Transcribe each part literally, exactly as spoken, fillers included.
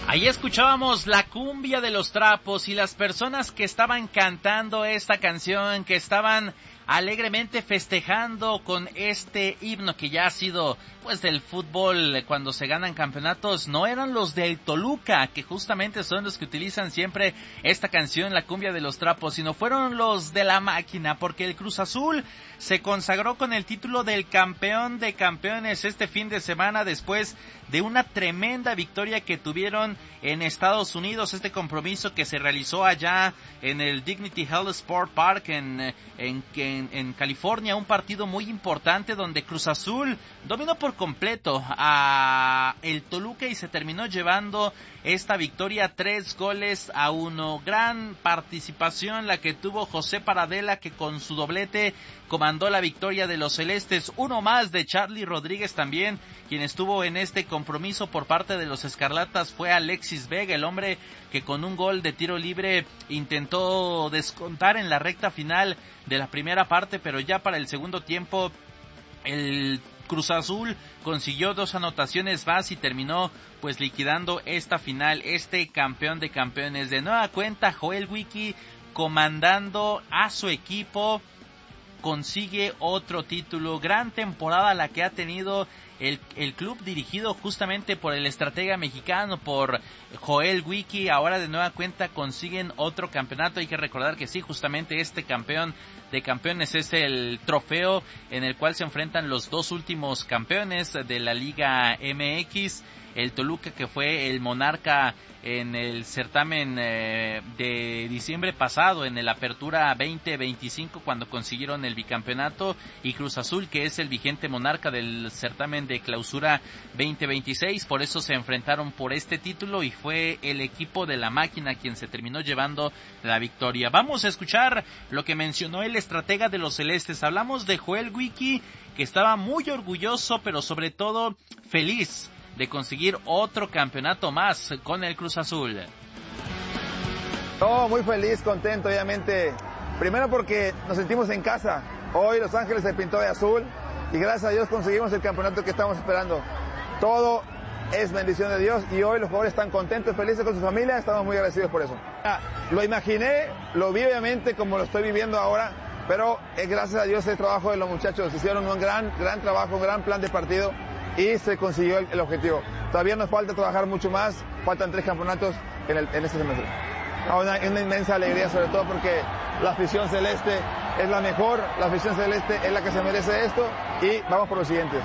Ahí escuchábamos la cumbia de los trapos y las personas que estaban cantando esta canción, que estaban alegremente festejando con este himno que ya ha sido pues del fútbol cuando se ganan campeonatos, no eran los del Toluca, que justamente son los que utilizan siempre esta canción, la cumbia de los trapos, sino fueron los de la máquina, porque el Cruz Azul se consagró con el título del campeón de campeones este fin de semana después de una tremenda victoria que tuvieron en Estados Unidos, este compromiso que se realizó allá en el Dignity Health Sport Park en, en, en, en California, un partido muy importante donde Cruz Azul dominó por completo a el Toluca y se terminó llevando esta victoria tres goles a uno. Gran participación la que tuvo José Paradela, que con su doblete comandó la victoria de los celestes. Uno más de Charly Rodríguez también, quien estuvo en este compromiso por parte de los escarlatas, fue Alexis Vega, el hombre que con un gol de tiro libre intentó descontar en la recta final de la primera parte, pero ya para el segundo tiempo el Cruz Azul consiguió dos anotaciones más y terminó pues liquidando esta final, este campeón de campeones. De nueva cuenta, Joel Wiki, comandando a su equipo, consigue otro título. Gran temporada la que ha tenido el, el club dirigido justamente por el estratega mexicano, por Joel Wiki. Ahora de nueva cuenta consiguen otro campeonato. Hay que recordar que sí, justamente este campeón de campeones es el trofeo en el cual se enfrentan los dos últimos campeones de la Liga M X. El Toluca, que fue el monarca en el certamen eh, de diciembre pasado, en el Apertura veinte veinticinco, cuando consiguieron el bicampeonato, y Cruz Azul, que es el vigente monarca del certamen de Clausura veinte veintiséis. Por eso se enfrentaron por este título y fue el equipo de la máquina quien se terminó llevando la victoria. Vamos a escuchar lo que mencionó el estratega de los celestes. Hablamos de Joel Wiki, que estaba muy orgulloso, pero sobre todo feliz de conseguir otro campeonato más con el Cruz Azul. Oh, muy feliz, contento, obviamente. Primero porque nos sentimos en casa. Hoy Los Ángeles se pintó de azul y gracias a Dios conseguimos el campeonato que estamos esperando. Todo es bendición de Dios y hoy los jugadores están contentos, felices con su familia, estamos muy agradecidos por eso. Lo imaginé, lo vi obviamente como lo estoy viviendo ahora, pero es gracias a Dios el trabajo de los muchachos. Hicieron un gran, gran trabajo, un gran plan de partido y se consiguió el, el objetivo. Todavía nos falta trabajar mucho más, faltan tres campeonatos en, el, en este semestre. Una, una inmensa alegría, sobre todo porque la afición celeste es la mejor, la afición celeste es la que se merece esto y vamos por los siguientes.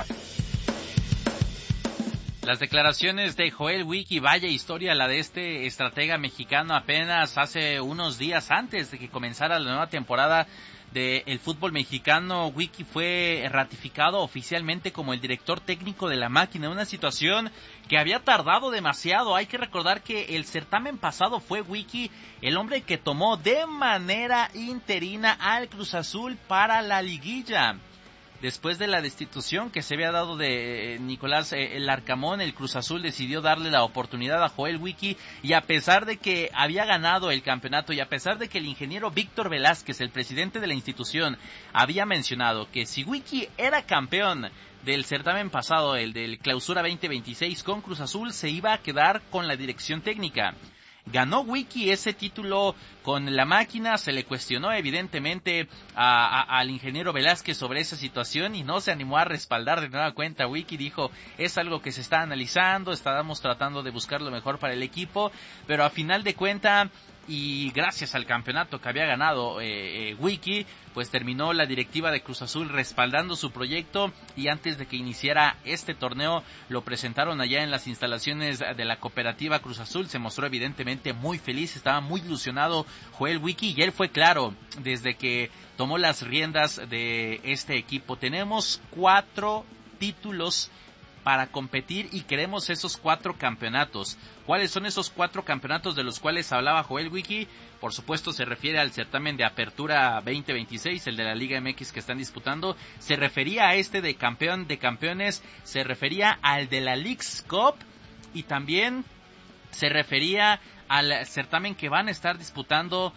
Las declaraciones de Joel Wiki, vaya historia la de este estratega mexicano, apenas hace unos días antes de que comenzara la nueva temporada del fútbol mexicano. Wiki fue ratificado oficialmente como el director técnico de la máquina, una situación que había tardado demasiado. Hay que recordar que el certamen pasado fue Wiki el hombre que tomó de manera interina al Cruz Azul para la liguilla. Después de la destitución que se había dado de Nicolás eh, Larcamón, el Cruz Azul decidió darle la oportunidad a Joel Wiki, y a pesar de que había ganado el campeonato y a pesar de que el ingeniero Víctor Velázquez, el presidente de la institución, había mencionado que si Wiki era campeón del certamen pasado, el del Clausura veinte veintiséis con Cruz Azul, se iba a quedar con la dirección técnica. Ganó Wiki ese título con la máquina, se le cuestionó evidentemente a, a, al ingeniero Velázquez sobre esa situación y no se animó a respaldar de nueva cuenta. Wiki dijo, es algo que se está analizando, estábamos tratando de buscar lo mejor para el equipo, pero a final de cuenta, y gracias al campeonato que había ganado eh, eh, Wiki, pues terminó la directiva de Cruz Azul respaldando su proyecto, y antes de que iniciara este torneo lo presentaron allá en las instalaciones de la cooperativa Cruz Azul. Se mostró evidentemente muy feliz, estaba muy ilusionado Joel Wiki, y él fue claro desde que tomó las riendas de este equipo. Tenemos cuatro títulos para competir y queremos esos cuatro campeonatos. ¿Cuáles son esos cuatro campeonatos de los cuales hablaba Joel Wiki? Por supuesto se refiere al certamen de Apertura veinte veintiséis, el de la Liga M X que están disputando. Se refería a este de campeón de campeones, se refería al de la Leagues Cup y también se refería al certamen que van a estar disputando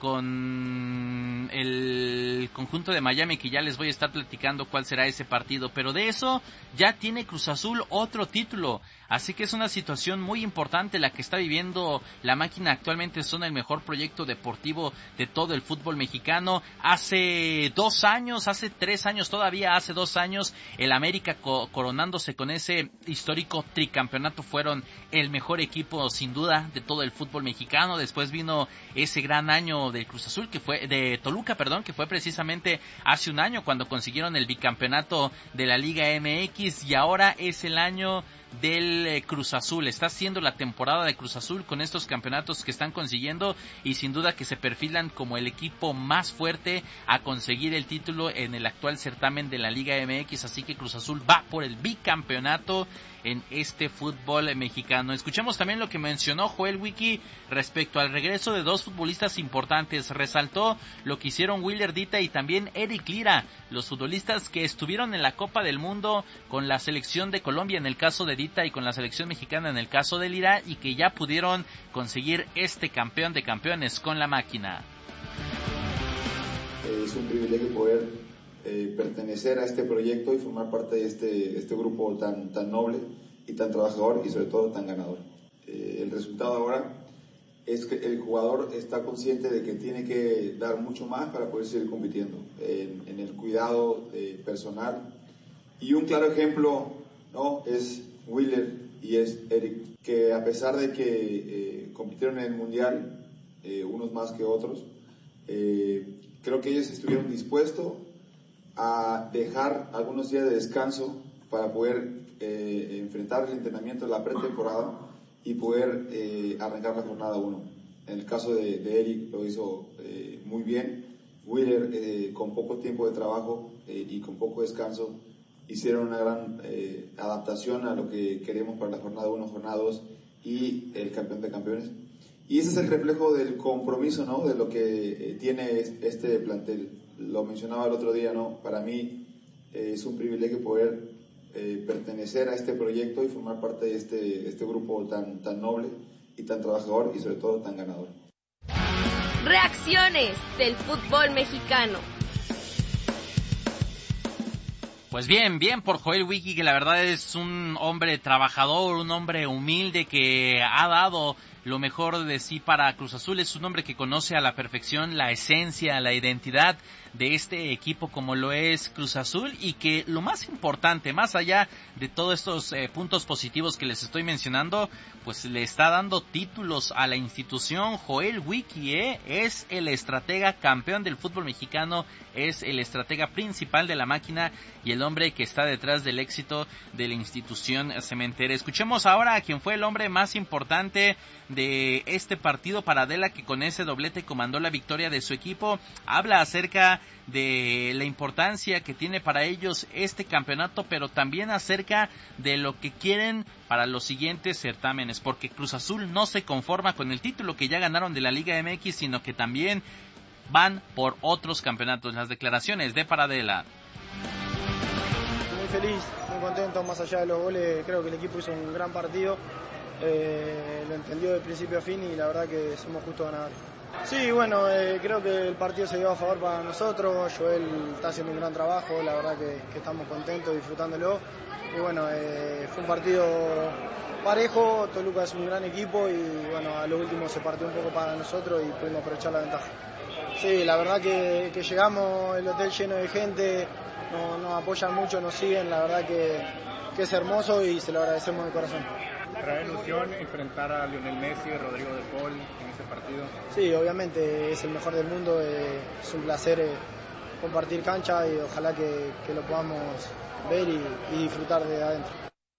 con el conjunto de Miami, que ya les voy a estar platicando cuál será ese partido, pero de eso ya tiene Cruz Azul otro título. Así que es una situación muy importante la que está viviendo la Máquina. Actualmente son el mejor proyecto deportivo de todo el fútbol mexicano. Hace dos años, hace tres años, todavía hace dos años, el América co- coronándose con ese histórico tricampeonato fueron el mejor equipo sin duda de todo el fútbol mexicano. Después vino ese gran año del Cruz Azul, que fue de Toluca, perdón, que fue precisamente hace un año cuando consiguieron el bicampeonato de la Liga M X, y ahora es el año del eh, Cruz Azul. Está siendo la temporada de Cruz Azul con estos campeonatos que están consiguiendo, y sin duda que se perfilan como el equipo más fuerte a conseguir el título en el actual certamen de la Liga M X. Así que Cruz Azul va por el bicampeonato en este fútbol mexicano. Escuchemos también lo que mencionó Joel Wiki respecto al regreso de dos futbolistas importantes. Resaltó lo que hicieron Willer Dita y también Eric Lira, los futbolistas que estuvieron en la Copa del Mundo con la selección de Colombia en el caso de Dita y con la selección mexicana en el caso de Lira, y que ya pudieron conseguir este campeón de campeones con la Máquina. Es un privilegio poder eh, pertenecer a este proyecto y formar parte de este, este grupo tan, tan noble y tan trabajador y sobre todo tan ganador. Eh, el resultado ahora es que el jugador está consciente de que tiene que dar mucho más para poder seguir compitiendo en, en el cuidado eh, personal, y un claro ejemplo, ¿no?, es Willer y es Eric, que a pesar de que eh, compitieron en el Mundial, eh, unos más que otros, eh, creo que ellos estuvieron dispuestos a dejar algunos días de descanso para poder eh, enfrentar el entrenamiento de la pretemporada y poder eh, arrancar la jornada uno. En el caso de, de Eric lo hizo eh, muy bien. Willer, eh, con poco tiempo de trabajo eh, y con poco descanso, hicieron una gran eh, adaptación a lo que queremos para la jornada uno, jornada dos y el campeón de campeones. Y ese es el reflejo del compromiso, ¿no?, de lo que eh, tiene este plantel. Lo mencionaba el otro día, ¿no? Para mí eh, es un privilegio poder eh, pertenecer a este proyecto y formar parte de este, este grupo tan, tan noble y tan trabajador y sobre todo tan ganador. Reacciones del fútbol mexicano. Pues bien, bien por Joel Wiki, que la verdad es un hombre trabajador, un hombre humilde que ha dado lo mejor de sí para Cruz Azul. Es un hombre que conoce a la perfección la esencia, la identidad de este equipo como lo es Cruz Azul, y que lo más importante, más allá de todos estos eh, puntos positivos que les estoy mencionando, pues le está dando títulos a la institución. Joel Wiki eh, es el estratega campeón del fútbol mexicano, es el estratega principal de la Máquina y el hombre que está detrás del éxito de la institución cementera. Escuchemos ahora a quien fue el hombre más importante de este partido para Adela, que con ese doblete comandó la victoria de su equipo. Habla acerca de la importancia que tiene para ellos este campeonato, pero también acerca de lo que quieren para los siguientes certámenes, porque Cruz Azul no se conforma con el título que ya ganaron de la Liga M X, sino que también van por otros campeonatos. Las declaraciones de Paradela. Muy feliz, muy contento, más allá de los goles, creo que el equipo hizo un gran partido, eh, lo entendió de principio a fin y la verdad que somos justos ganadores. Sí, bueno, eh, creo que el partido se dio a favor para nosotros, Joel está haciendo un gran trabajo, la verdad que, que estamos contentos, disfrutándolo, y bueno, eh, fue un partido parejo, Toluca es un gran equipo y bueno, a lo último se partió un poco para nosotros y pudimos aprovechar la ventaja. Sí, la verdad que, que llegamos, el hotel lleno de gente, nos, nos apoyan mucho, nos siguen, la verdad que, que es hermoso y se lo agradecemos de corazón. ¿Trae ilusión enfrentar a Lionel Messi y Rodrigo de Paul en ese partido? Sí, obviamente es el mejor del mundo, eh, es un placer eh, compartir cancha y ojalá que, que lo podamos ver y, y disfrutar de adentro.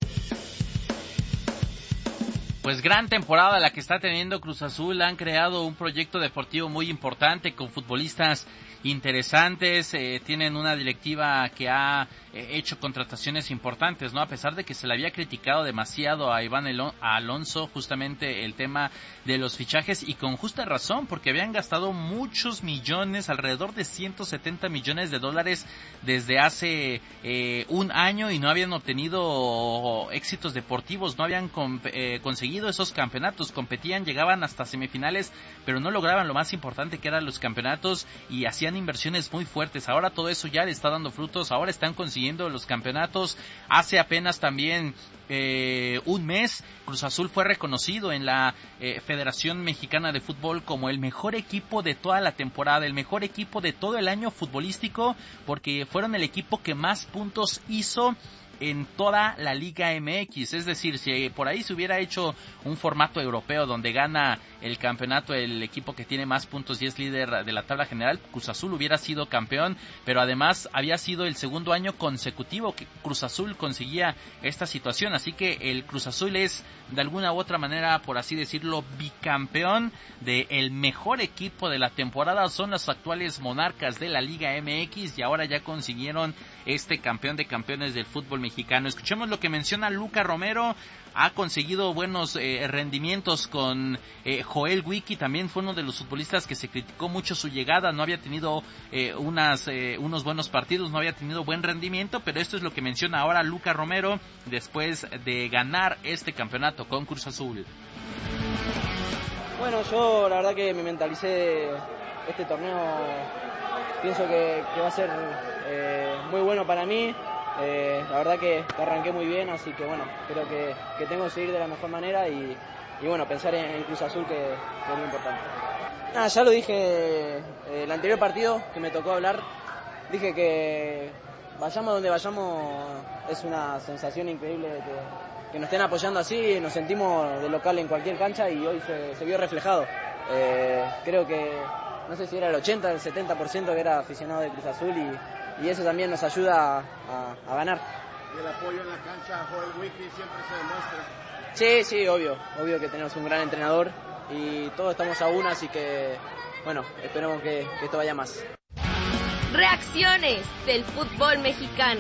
Pues gran temporada la que está teniendo Cruz Azul. Han creado un proyecto deportivo muy importante con futbolistas interesantes, eh, tienen una directiva que ha eh, hecho contrataciones importantes, ¿no? A pesar de que se le había criticado demasiado a Iván Elon- a Alonso justamente el tema de los fichajes, y con justa razón, porque habían gastado muchos millones, alrededor de ciento setenta millones de dólares desde hace eh, un año, y no habían obtenido éxitos deportivos, no habían con, eh, conseguido conseguido esos campeonatos, competían, llegaban hasta semifinales, pero no lograban lo más importante que eran los campeonatos y hacían inversiones muy fuertes. Ahora todo eso ya le está dando frutos, ahora están consiguiendo los campeonatos. Hace apenas también eh, un mes Cruz Azul fue reconocido en la eh, Federación Mexicana de Fútbol como el mejor equipo de toda la temporada, el mejor equipo de todo el año futbolístico, porque fueron el equipo que más puntos hizo en toda la Liga M X. Es decir, si por ahí se hubiera hecho un formato europeo donde gana el campeonato el equipo que tiene más puntos y es líder de la tabla general, Cruz Azul hubiera sido campeón, pero además había sido el segundo año consecutivo que Cruz Azul conseguía esta situación, así que el Cruz Azul es de alguna u otra manera, por así decirlo, bicampeón del mejor equipo de la temporada. Son los actuales monarcas de la Liga M X y ahora ya consiguieron este campeón de campeones del fútbol mexicano. Escuchemos lo que menciona Luca Romero. Ha conseguido buenos eh, rendimientos con eh, Joel Wiki, también fue uno de los futbolistas que se criticó mucho su llegada, no había tenido eh, unas, eh, unos buenos partidos, no había tenido buen rendimiento, pero esto es lo que menciona ahora Luca Romero después de ganar este campeonato con Cruz Azul. Bueno, yo la verdad que me mentalicé este torneo, pienso que, que va a ser eh, muy bueno para mí. Eh, la verdad que, que arranqué muy bien, así que bueno, creo que, que tengo que seguir de la mejor manera y, y bueno, pensar en, en Cruz Azul que, que es muy importante. Ah, ya lo dije eh, el anterior partido que me tocó hablar, dije que vayamos donde vayamos es una sensación increíble de que, que nos estén apoyando así, nos sentimos de local en cualquier cancha y hoy se, se vio reflejado. Eh, creo que, no sé si era el ochenta, el setenta por ciento que era aficionado de Cruz Azul y y eso también nos ayuda a, a, a ganar. ¿Y el apoyo en la cancha, Joel Wiki, siempre se demuestra? Sí, sí, obvio, obvio que tenemos un gran entrenador y todos estamos a una, así que, bueno, esperemos que, que esto vaya más. Reacciones del fútbol mexicano.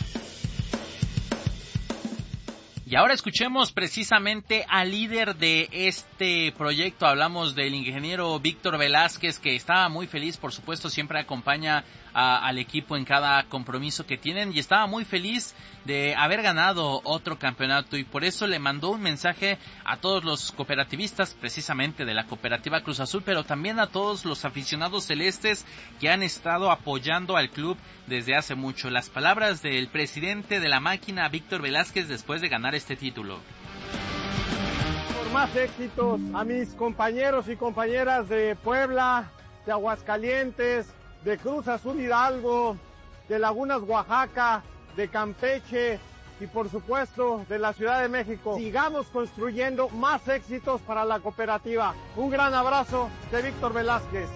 Y ahora escuchemos precisamente al líder de este proyecto. Hablamos del ingeniero Víctor Velázquez, que estaba muy feliz, por supuesto, siempre acompaña a, al equipo en cada compromiso que tienen, y estaba muy feliz de haber ganado otro campeonato, y por eso le mandó un mensaje a todos los cooperativistas, precisamente de la cooperativa Cruz Azul, pero también a todos los aficionados celestes que han estado apoyando al club desde hace mucho. Las palabras del presidente de la máquina, Víctor Velázquez, después de ganar este título. Por más éxitos a mis compañeros y compañeras de Puebla, de Aguascalientes, de Cruz Azul Hidalgo, de Lagunas Oaxaca, de Campeche y por supuesto de la Ciudad de México. Sigamos construyendo más éxitos para la cooperativa. Un gran abrazo de Víctor Velázquez.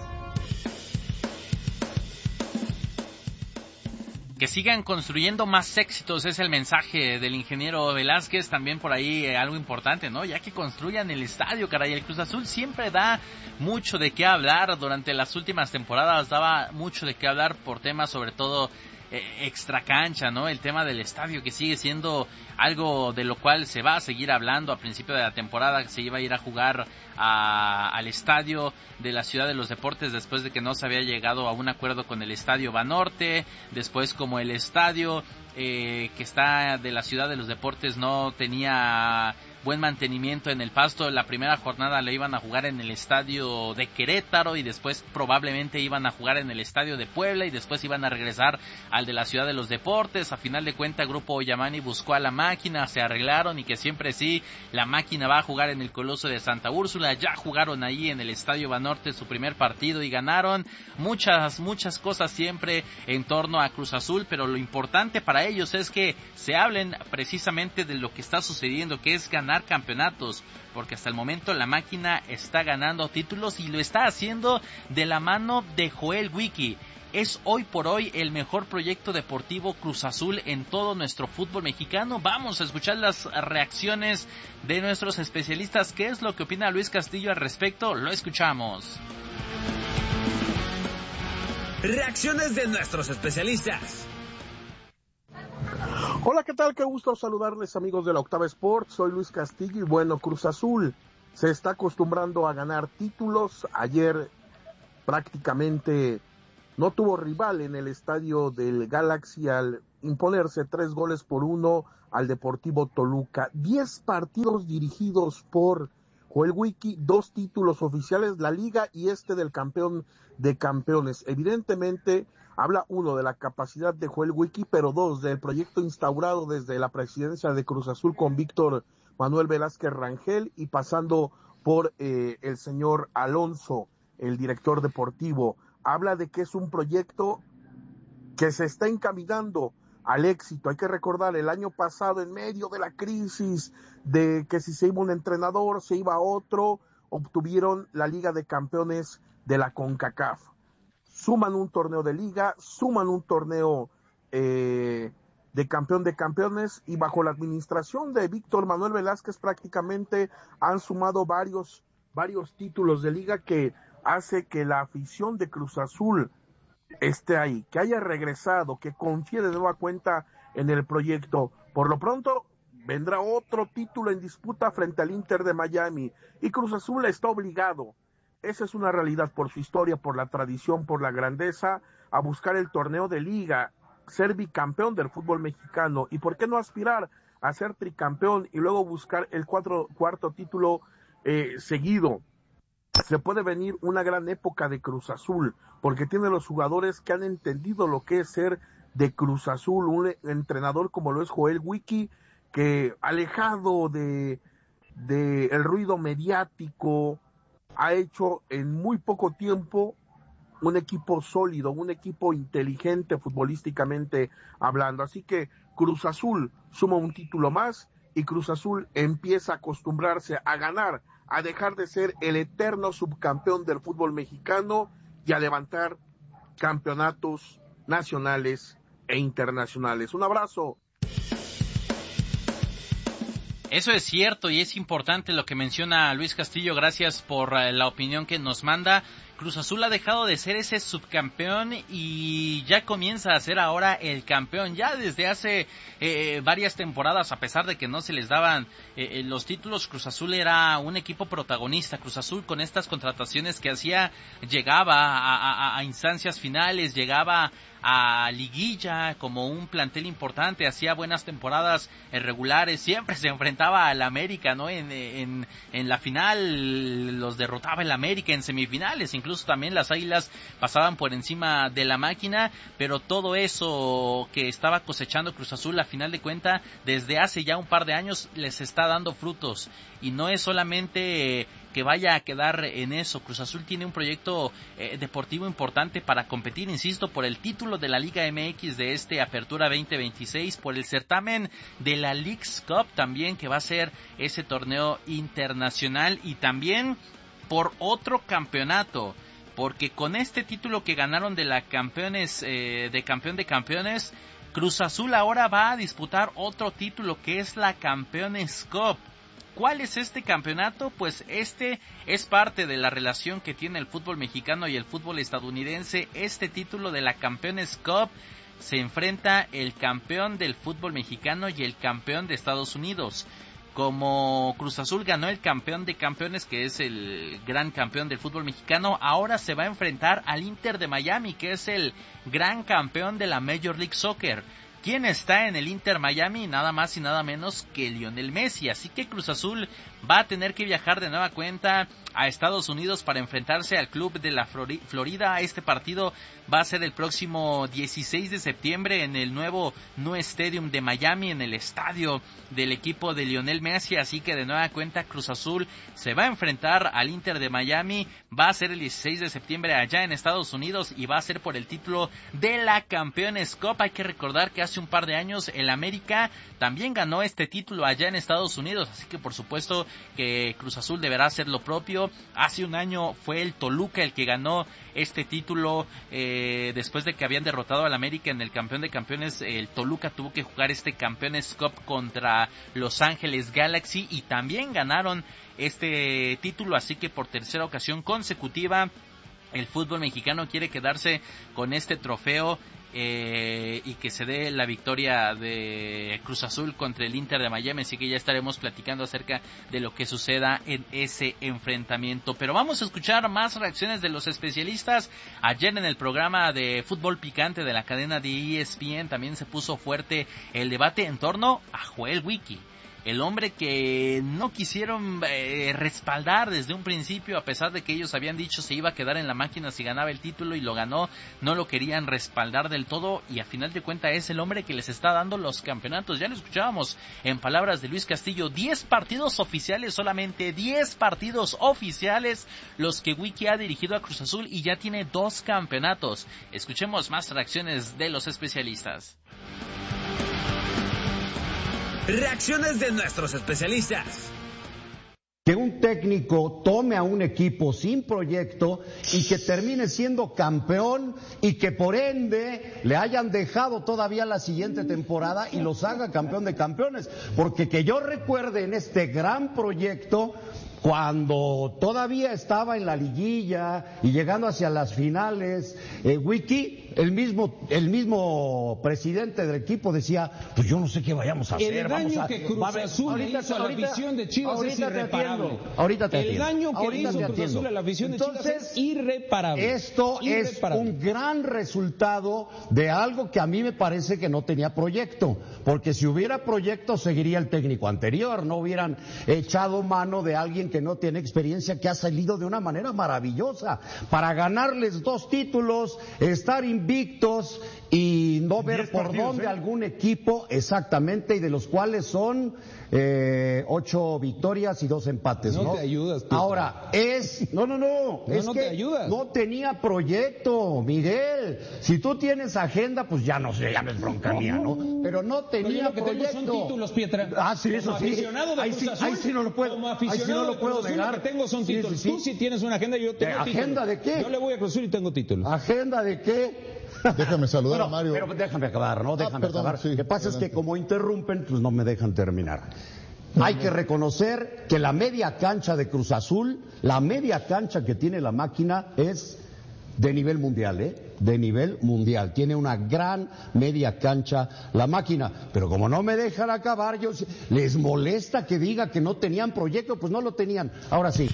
Que sigan construyendo más éxitos es el mensaje del ingeniero Velázquez. También por ahí eh, algo importante, ¿no? Ya que construyan el estadio, caray. El Cruz Azul siempre da mucho de qué hablar. Durante las últimas temporadas daba mucho de qué hablar por temas sobre todo eh, extra cancha, ¿no? El tema del estadio, que sigue siendo algo de lo cual se va a seguir hablando. A principio de la temporada se iba a ir a jugar a, al estadio de la Ciudad de los Deportes después de que no se había llegado a un acuerdo con el estadio Banorte. Después, como el estadio eh, que está de la Ciudad de los Deportes no tenía buen mantenimiento en el pasto, la primera jornada la iban a jugar en el estadio de Querétaro y después probablemente iban a jugar en el estadio de Puebla y después iban a regresar al de la Ciudad de los Deportes. A final de cuentas, Grupo Yamani buscó a la máquina, se arreglaron y que siempre sí, la máquina va a jugar en el Coloso de Santa Úrsula. Ya jugaron ahí en el estadio Banorte su primer partido y ganaron. Muchas, muchas cosas siempre en torno a Cruz Azul, pero lo importante para ellos es que se hablen precisamente de lo que está sucediendo, que es ganar campeonatos, porque hasta el momento la máquina está ganando títulos y lo está haciendo de la mano de Joel Wiki. Es hoy por hoy el mejor proyecto deportivo Cruz Azul en todo nuestro fútbol mexicano. Vamos a escuchar las reacciones de nuestros especialistas. ¿Qué es lo que opina Luis Castillo al respecto? Lo escuchamos. Reacciones de nuestros especialistas. Hola, ¿qué tal? Qué gusto saludarles, amigos de la Octava Sport. Soy Luis Castillo y bueno, Cruz Azul se está acostumbrando a ganar títulos. Ayer prácticamente no tuvo rival en el estadio del Galaxy al imponerse tres goles por uno al Deportivo Toluca. Diez partidos dirigidos por Joel Wiki, dos títulos oficiales, la Liga y este del campeón de campeones. Evidentemente, habla uno de la capacidad de Joel Wiki, pero dos, del proyecto instaurado desde la presidencia de Cruz Azul con Víctor Manuel Velázquez Rangel y pasando por eh, el señor Alonso, el director deportivo. Habla de que es un proyecto que se está encaminando al éxito. Hay que recordar, el año pasado, en medio de la crisis de que si se iba un entrenador, se iba otro, obtuvieron la Liga de Campeones de la CONCACAF. Suman un torneo de liga, suman un torneo eh, de campeón de campeones, y bajo la administración de Víctor Manuel Velázquez prácticamente han sumado varios, varios títulos de liga que hace que la afición de Cruz Azul esté ahí, que haya regresado, que confíe de nueva cuenta en el proyecto. Por lo pronto vendrá otro título en disputa frente al Inter de Miami y Cruz Azul está obligado, esa es una realidad, por su historia, por la tradición, por la grandeza, a buscar el torneo de liga, ser bicampeón del fútbol mexicano, y por qué no aspirar a ser tricampeón y luego buscar el cuatro, cuarto título eh, seguido. Se puede venir una gran época de Cruz Azul, porque tiene los jugadores que han entendido lo que es ser de Cruz Azul, un entrenador como lo es Joel Wiki, que alejado de, de el ruido mediático, ha hecho en muy poco tiempo un equipo sólido, un equipo inteligente futbolísticamente hablando. Así que Cruz Azul suma un título más y Cruz Azul empieza a acostumbrarse a ganar, a dejar de ser el eterno subcampeón del fútbol mexicano y a levantar campeonatos nacionales e internacionales. Un abrazo. Eso es cierto y es importante lo que menciona Luis Castillo. Gracias por la opinión que nos manda. Cruz Azul ha dejado de ser ese subcampeón y ya comienza a ser ahora el campeón. Ya desde hace eh, varias temporadas, a pesar de que no se les daban eh, los títulos, Cruz Azul era un equipo protagonista. Cruz Azul, con estas contrataciones que hacía, llegaba a, a, a instancias finales, llegaba a liguilla como un plantel importante, hacía buenas temporadas regulares, siempre se enfrentaba al América, ¿no? En, en, en la final los derrotaba el América, en semifinales incluso también las Águilas pasaban por encima de la máquina, pero todo eso que estaba cosechando Cruz Azul, a final de cuenta, desde hace ya un par de años les está dando frutos, y no es solamente que vaya a quedar en eso. Cruz Azul tiene un proyecto eh, deportivo importante para competir, insisto, por el título de la Liga M X de este Apertura veinte veintiséis, por el certamen de la Leagues Cup también, que va a ser ese torneo internacional, y también por otro campeonato, porque con este título que ganaron de la campeones eh, de campeón de campeones, Cruz Azul ahora va a disputar otro título que es la Campeones Cup. ¿Cuál es este campeonato? Pues este es parte de la relación que tiene el fútbol mexicano y el fútbol estadounidense. Este título de la Campeones Cup se enfrenta el campeón del fútbol mexicano y el campeón de Estados Unidos. Como Cruz Azul ganó el campeón de campeones, que es el gran campeón del fútbol mexicano, ahora se va a enfrentar al Inter de Miami, que es el gran campeón de la Major League Soccer. ¿Quién está en el Inter Miami? Nada más y nada menos que Lionel Messi. Así que Cruz Azul va a tener que viajar de nueva cuenta a Estados Unidos para enfrentarse al club de la Florida. Este partido va a ser el próximo dieciséis de septiembre en el nuevo Nu Stadium de Miami, en el estadio del equipo de Lionel Messi. Así que de nueva cuenta Cruz Azul se va a enfrentar al Inter de Miami. Va a ser el dieciséis de septiembre allá en Estados Unidos y va a ser por el título de la Campeones Cup. Hay que recordar que hace un par de años el América también ganó este título allá en Estados Unidos, así que por supuesto que Cruz Azul deberá hacer lo propio. Hace un año fue el Toluca el que ganó este título eh, después de que habían derrotado al América en el campeón de campeones. El Toluca tuvo que jugar este Campeones Cup contra Los Ángeles Galaxy y también ganaron este título, así que por tercera ocasión consecutiva el fútbol mexicano quiere quedarse con este trofeo eh, y que se dé la victoria de Cruz Azul contra el Inter de Miami, así que ya estaremos platicando acerca de lo que suceda en ese enfrentamiento. Pero vamos a escuchar más reacciones de los especialistas. Ayer en el programa de Fútbol Picante de la cadena de E S P N también se puso fuerte el debate en torno a Joel Wiki, el hombre que no quisieron eh, respaldar desde un principio, a pesar de que ellos habían dicho se iba a quedar en la máquina si ganaba el título y lo ganó. No lo querían respaldar del todo, y a final de cuentas es el hombre que les está dando los campeonatos. Ya lo escuchábamos en palabras de Luis Castillo, diez partidos oficiales, solamente diez partidos oficiales los que Wiki ha dirigido a Cruz Azul, y ya tiene dos campeonatos. Escuchemos más reacciones de los especialistas. Reacciones de nuestros especialistas. Que un técnico tome a un equipo sin proyecto y que termine siendo campeón, y que por ende le hayan dejado todavía la siguiente temporada y los haga campeón de campeones. Porque que yo recuerde en este gran proyecto, cuando todavía estaba en la liguilla y llegando hacia las finales, eh, Wiki, el mismo el mismo presidente del equipo decía, pues yo no sé qué vayamos a hacer. El daño vamos a, que Cruz Azul le hizo a la afición de Chivas es irreparable. Ahorita te atiendo. El daño que ahorita hizo Cruz Azul a la afición de Entonces, Chivas es irreparable. Esto irreparable. Es un gran resultado de algo que a mí me parece que no tenía proyecto, porque si hubiera proyecto seguiría el técnico anterior, no hubieran echado mano de alguien que no tiene experiencia, que ha salido de una manera maravillosa para ganarles dos títulos, estar invictos y no ver por partidos, dónde ¿eh? algún equipo exactamente, y de los cuales son eh, ocho victorias y dos empates. No, no te ayudas. Tú, Ahora es no no no, no es no que te ayudas. No tenía proyecto, Miguel. Si tú tienes agenda, pues ya no sé, ya no es bronca mía, ¿no? Pero no tenía Pero lo que proyecto. Tengo son títulos, Pietra. Ah, sí, eso como sí. Aficionado de ahí, Cruz sí Azul, ahí sí no lo puedo. Como Ahí sí no lo puedo Azul, negar. Lo que tengo son títulos. Sí, sí, sí. Tú sí tienes una agenda, yo tengo títulos. ¿Agenda de qué? Yo le voy a Cruz Azul y tengo títulos. ¿Agenda de qué? Déjame saludar bueno, a Mario. Pero déjame acabar, ¿no? Déjame ah, perdón, acabar. Sí, Lo que pasa adelante. Es que como interrumpen, pues no me dejan terminar. No, Hay no. que reconocer que la media cancha de Cruz Azul, la media cancha que tiene la máquina es de nivel mundial, ¿eh? De nivel mundial. Tiene una gran media cancha la máquina. Pero como no me dejan acabar, yo les molesta que diga que no tenían proyecto, pues no lo tenían. Ahora sí.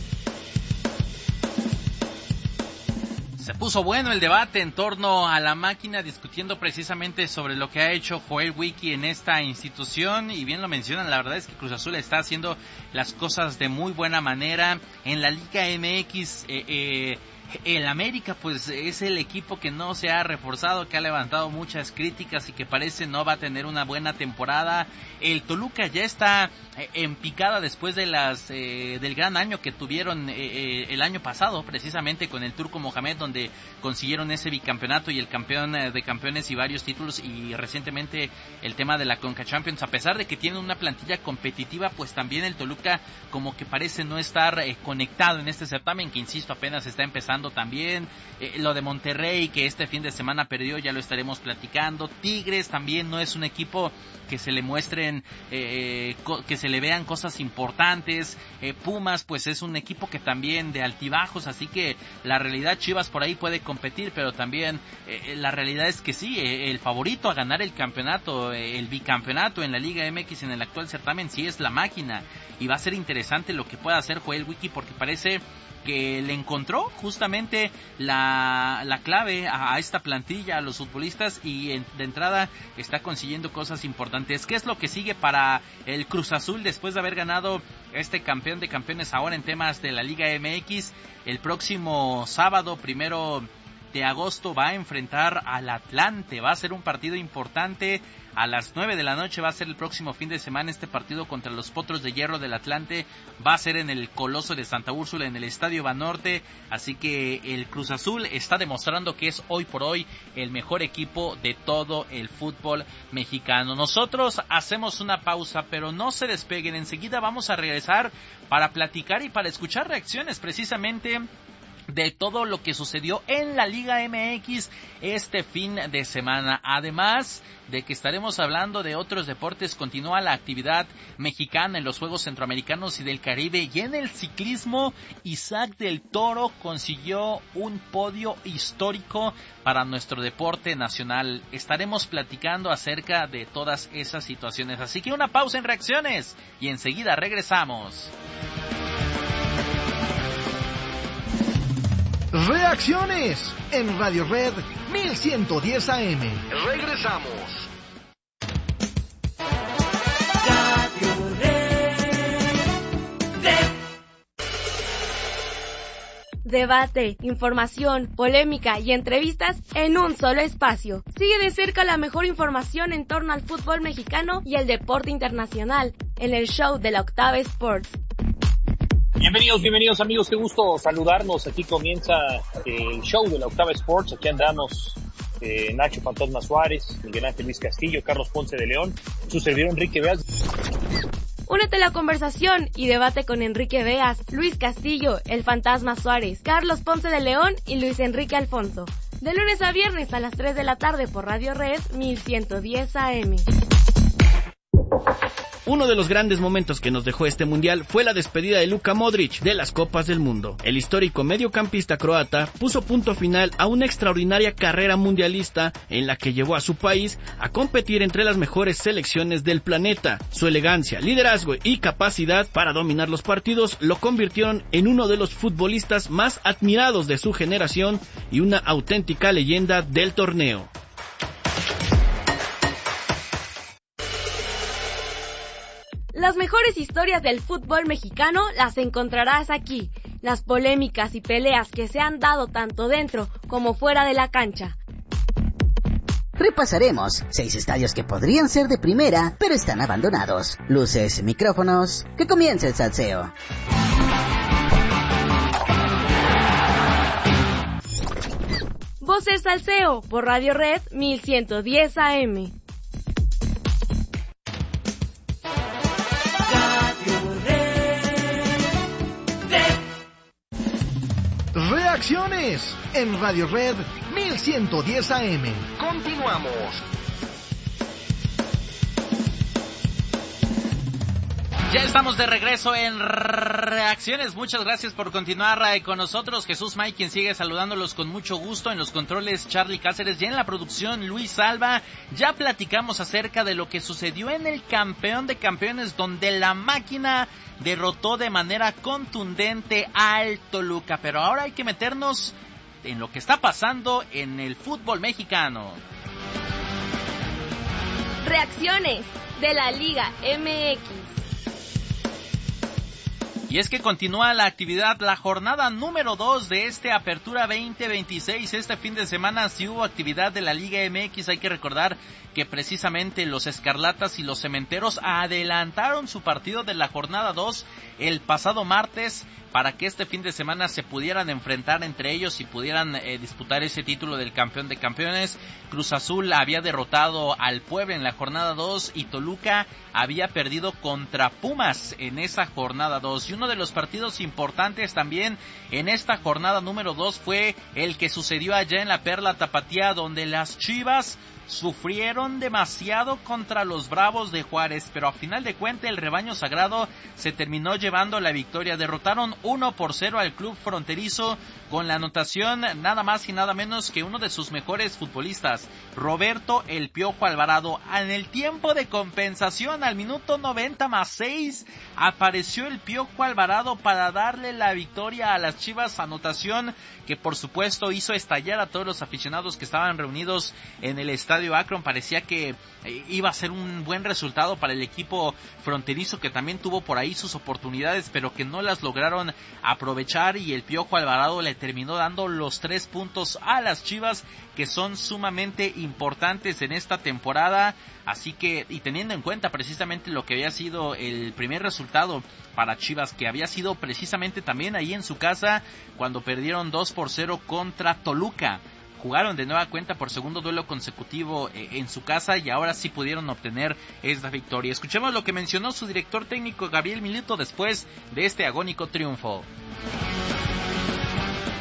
Se puso bueno el debate en torno a la máquina, discutiendo precisamente sobre lo que ha hecho Joel Wiki en esta institución, y bien lo mencionan, la verdad es que Cruz Azul está haciendo las cosas de muy buena manera. En la Liga M X, eh, eh, el América pues es el equipo que no se ha reforzado, que ha levantado muchas críticas y que parece no va a tener una buena temporada. El Toluca ya está eh, en picada después de las eh, del gran año que tuvieron eh, eh, el año pasado, precisamente con el Turco Mohamed, donde consiguieron ese bicampeonato y el campeón eh, de campeones y varios títulos, y recientemente el tema de la Conca Champions. A pesar de que tienen una plantilla competitiva, pues también el Toluca como que parece no estar eh, conectado en este certamen, que insisto apenas está empezando también. Eh, lo de Monterrey, que este fin de semana perdió, ya lo estaremos platicando. Tigres también no es un equipo que se le muestren, eh, co- que se le vean cosas importantes. eh, Pumas pues es un equipo que también de altibajos, así que la realidad, Chivas por ahí puede competir, pero también eh, la realidad es que sí, eh, el favorito a ganar el campeonato, eh, el bicampeonato en la Liga M X en el actual certamen sí es la máquina, y va a ser interesante lo que pueda hacer Joel Wiki, porque parece que le encontró justamente la, la clave a, a esta plantilla, a los futbolistas, y en, de entrada está consiguiendo cosas importantes. ¿Qué es lo que sigue para el Cruz Azul después de haber ganado este campeón de campeones ahora en temas de la Liga M X? El próximo sábado, primero de agosto, va a enfrentar al Atlante. Va a ser un partido importante. A las nueve de la noche va a ser el próximo fin de semana este partido contra los Potros de Hierro del Atlante. Va a ser en el Coloso de Santa Úrsula, en el Estadio Banorte. Así que el Cruz Azul está demostrando que es hoy por hoy el mejor equipo de todo el fútbol mexicano. Nosotros hacemos una pausa, pero no se despeguen. Enseguida vamos a regresar para platicar y para escuchar reacciones precisamente de todo lo que sucedió en la Liga M X este fin de semana. Además de que estaremos hablando de otros deportes, continúa la actividad mexicana en los Juegos Centroamericanos y del Caribe, y en el ciclismo Isaac del Toro consiguió un podio histórico para nuestro deporte nacional. Estaremos platicando acerca de todas esas situaciones, así que una pausa en reacciones y enseguida regresamos. Reacciones en Radio Red mil ciento diez A M. Regresamos. Radio Red. Debate, información, polémica y entrevistas en un solo espacio. Sigue de cerca la mejor información en torno al fútbol mexicano y el deporte internacional en el show de la Octava Sports. Bienvenidos, bienvenidos amigos, qué gusto saludarnos. Aquí comienza el show de la Octava Sports. Aquí andamos eh, Nacho Fantasma Suárez, Miguel Ángel Luis Castillo, Carlos Ponce de León, su servidor Enrique Veas. Únete a la conversación y debate con Enrique Veas, Luis Castillo, el Fantasma Suárez, Carlos Ponce de León y Luis Enrique Alfonso. De lunes a viernes a las tres de la tarde por Radio Red mil ciento diez A M. Uno de los grandes momentos que nos dejó este mundial fue la despedida de Luka Modric de las Copas del Mundo. El histórico mediocampista croata puso punto final a una extraordinaria carrera mundialista en la que llevó a su país a competir entre las mejores selecciones del planeta. Su elegancia, liderazgo y capacidad para dominar los partidos lo convirtieron en uno de los futbolistas más admirados de su generación y una auténtica leyenda del torneo. Las mejores historias del fútbol mexicano las encontrarás aquí. Las polémicas y peleas que se han dado tanto dentro como fuera de la cancha. Repasaremos seis estadios que podrían ser de primera, pero están abandonados. Luces, micrófonos, que comience el salseo. Voces Salseo por Radio Red mil ciento diez A M. Reacciones en Radio Red mil ciento diez A M. Continuamos. Ya estamos de regreso en Reacciones. Muchas gracias por continuar con nosotros. Jesús May, quien sigue saludándolos con mucho gusto. En los controles, Charlie Cáceres. Y en la producción, Luis Alba. Ya platicamos acerca de lo que sucedió en el Campeón de Campeones, donde la máquina derrotó de manera contundente al Toluca. Pero ahora hay que meternos en lo que está pasando en el fútbol mexicano. Reacciones de la Liga M X. Y es que continúa la actividad, la jornada número dos de este Apertura veinte veintiséis. Este fin de semana sí hubo actividad de la Liga M X. Hay que recordar que precisamente los Escarlatas y los Cementeros adelantaron su partido de la jornada dos el pasado martes para que este fin de semana se pudieran enfrentar entre ellos y pudieran eh, disputar ese título del campeón de campeones. Cruz Azul había derrotado al Puebla en la jornada dos y Toluca había perdido contra Pumas en esa jornada dos. Y uno de los partidos importantes también en esta jornada número dos fue el que sucedió allá en la Perla Tapatía, donde las Chivas sufrieron demasiado contra los Bravos de Juárez, pero a final de cuentas el rebaño sagrado se terminó llevando la victoria. Derrotaron uno por cero al club fronterizo con la anotación nada más y nada menos que uno de sus mejores futbolistas, Roberto El Piojo Alvarado. En el tiempo de compensación, al minuto noventa más seis, apareció El Piojo Alvarado para darle la victoria a las Chivas, anotación que por supuesto hizo estallar a todos los aficionados que estaban reunidos en el estadio Akron. Parecía que eh, iba a ser un buen resultado para el equipo fronterizo, que también tuvo por ahí sus oportunidades, pero que no las lograron aprovechar, y el Piojo Alvarado le terminó dando los tres puntos a las Chivas, que son sumamente importantes en esta temporada. Así que, y teniendo en cuenta precisamente lo que había sido el primer resultado para Chivas, que había sido precisamente también ahí en su casa, cuando perdieron dos por cero contra Toluca. Jugaron de nueva cuenta por segundo duelo consecutivo eh, en su casa, y ahora sí pudieron obtener esta victoria. Escuchemos lo que mencionó su director técnico Gabriel Milito después de este agónico triunfo.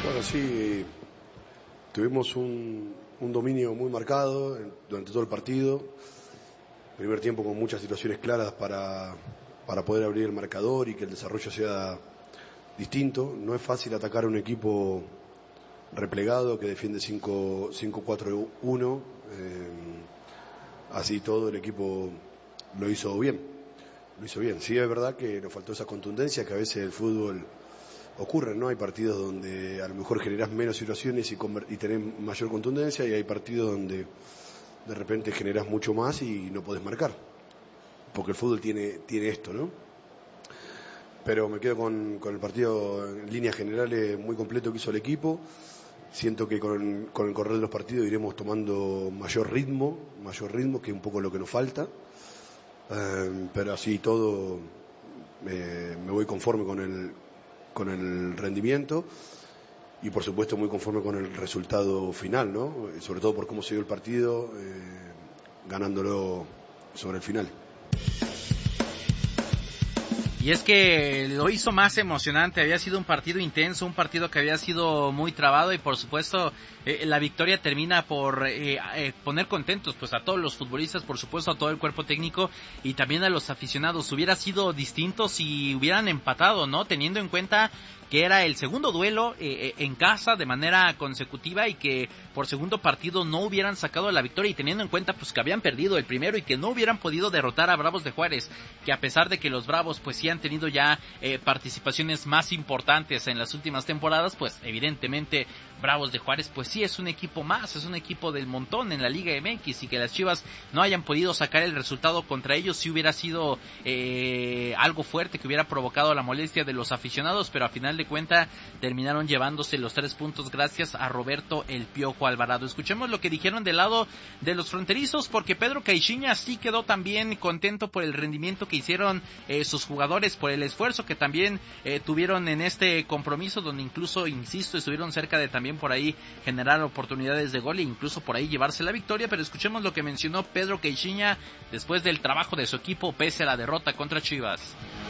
Bueno, sí, tuvimos un, un dominio muy marcado durante todo el partido. Primer tiempo con muchas situaciones claras para, para poder abrir el marcador y que el desarrollo sea distinto. No es fácil atacar a un equipo replegado que defiende cinco cuatro uno. Eh, así todo el equipo lo hizo bien. Lo hizo bien. Sí, es verdad que nos faltó esa contundencia que a veces el fútbol ocurre, ¿no? Hay partidos donde a lo mejor generás menos situaciones y, y tenés mayor contundencia, y hay partidos donde de repente generás mucho más y no podés marcar. Porque el fútbol tiene, tiene esto, ¿no? Pero me quedo con, con el partido en líneas generales muy completo que hizo el equipo. Siento que con, con el correr de los partidos iremos tomando mayor ritmo, mayor ritmo, que es un poco lo que nos falta. Eh, pero así todo eh, me voy conforme con el, con el rendimiento y por supuesto muy conforme con el resultado final, ¿no? Sobre todo por cómo se dio el partido, eh, ganándolo sobre el final. Y es que lo hizo más emocionante, había sido un partido intenso, un partido que había sido muy trabado y por supuesto eh, la victoria termina por eh, eh, poner contentos pues a todos los futbolistas, por supuesto a todo el cuerpo técnico y también a los aficionados. Hubiera sido distinto si hubieran empatado, ¿no? Teniendo en cuenta que era el segundo duelo eh, en casa de manera consecutiva y que por segundo partido no hubieran sacado la victoria, y teniendo en cuenta pues que habían perdido el primero y que no hubieran podido derrotar a Bravos de Juárez, que a pesar de que los Bravos pues sí han tenido ya eh, participaciones más importantes en las últimas temporadas, pues evidentemente Bravos de Juárez pues sí es un equipo más, es un equipo del montón en la Liga M X, y que las Chivas no hayan podido sacar el resultado contra ellos sí hubiera sido eh, algo fuerte que hubiera provocado la molestia de los aficionados, pero a final de cuenta terminaron llevándose los tres puntos gracias a Roberto El Piojo Alvarado. Escuchemos lo que dijeron del lado de los fronterizos, porque Pedro Caixinha sí quedó también contento por el rendimiento que hicieron eh, sus jugadores, por el esfuerzo que también eh, tuvieron en este compromiso, donde incluso, insisto, estuvieron cerca de también por ahí generar oportunidades de gol e incluso por ahí llevarse la victoria. Pero escuchemos lo que mencionó Pedro Caixinha después del trabajo de su equipo pese a la derrota contra Chivas.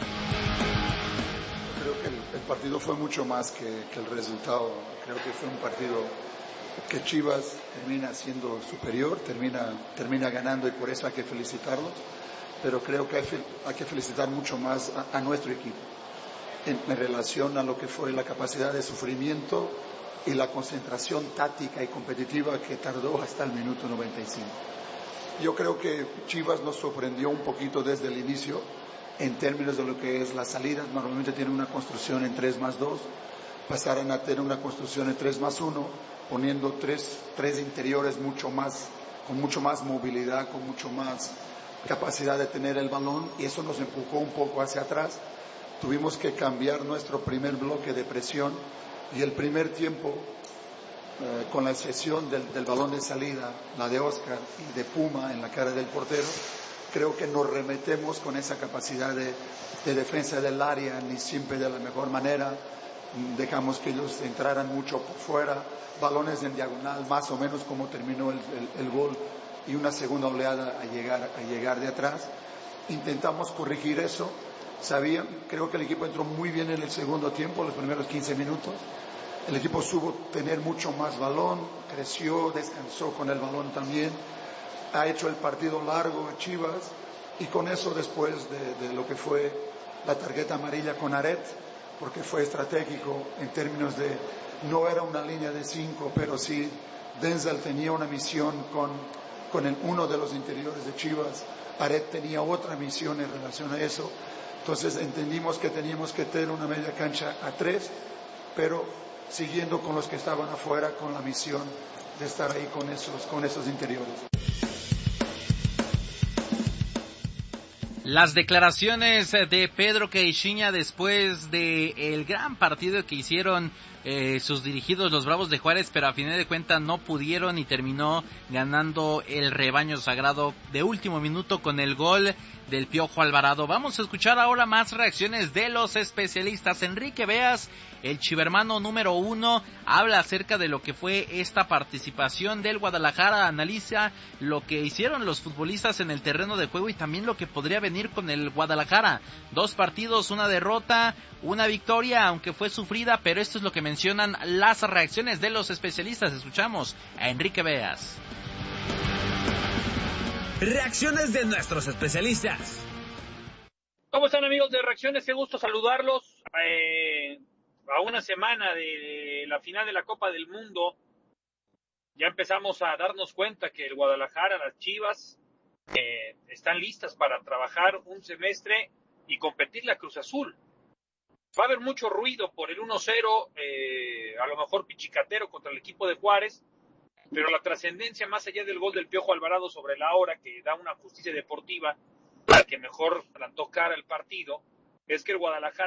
Creo que el, el partido fue mucho más que, que el resultado. Creo que fue un partido que Chivas termina siendo superior, termina, termina ganando, y por eso hay que felicitarlos. Pero creo que hay, hay que felicitar mucho más a, a nuestro equipo en, en relación a lo que fue la capacidad de sufrimiento y la concentración táctica y competitiva que tardó hasta el minuto noventa y cinco. Yo creo que Chivas nos sorprendió un poquito desde el inicio en términos de lo que es la salida. Normalmente tienen una construcción en tres más dos, pasaron a tener una construcción en tres más uno, poniendo tres, tres interiores mucho más, con mucho más movilidad, con mucho más capacidad de tener el balón, y eso nos empujó un poco hacia atrás. Tuvimos que cambiar nuestro primer bloque de presión, y el primer tiempo, eh, con la excepción del, del balón de salida, la de Oscar y de Puma en la cara del portero, creo que nos remetemos con esa capacidad de, de defensa del área, ni siempre de la mejor manera. Dejamos que ellos entraran mucho por fuera, balones en diagonal, más o menos como terminó el, el, el gol, y una segunda oleada a llegar, a llegar de atrás. Intentamos corregir eso. Sabía, creo que el equipo entró muy bien en el segundo tiempo, los primeros quince minutos. El equipo supo tener mucho más balón, creció, descansó con el balón también. Ha hecho el partido largo a Chivas, y con eso, después de, de lo que fue la tarjeta amarilla con Aret, porque fue estratégico en términos de, no era una línea de cinco, pero sí Denzel tenía una misión con, con el, uno de los interiores de Chivas. Aret tenía otra misión en relación a eso. Entonces entendimos que teníamos que tener una media cancha a tres, pero siguiendo con los que estaban afuera, con la misión de estar ahí con esos, con esos interiores. Las declaraciones de Pedro Caixinha después de el gran partido que hicieron eh, sus dirigidos los Bravos de Juárez, pero a final de cuentas no pudieron y terminó ganando el rebaño sagrado de último minuto con el gol del Piojo Alvarado. Vamos a escuchar ahora más reacciones de los especialistas. Enrique Beas, el chivermano número uno, habla acerca de lo que fue esta participación del Guadalajara, analiza lo que hicieron los futbolistas en el terreno de juego y también lo que podría venir venir con el Guadalajara. Dos partidos, una derrota, una victoria, aunque fue sufrida, pero esto es lo que mencionan las reacciones de los especialistas. Escuchamos a Enrique Beas. Reacciones de nuestros especialistas. ¿Cómo están, amigos de Reacciones? Qué gusto saludarlos. Eh, a una semana de la final de la Copa del Mundo, ya empezamos a darnos cuenta que el Guadalajara, las Chivas, eh, están listas para trabajar un semestre y competir la Cruz Azul. Va a haber mucho ruido por el uno cero, eh, a lo mejor pichicatero contra el equipo de Juárez, pero la trascendencia más allá del gol del Piojo Alvarado sobre la hora, que da una justicia deportiva al que mejor plantó cara el partido, es que el Guadalajara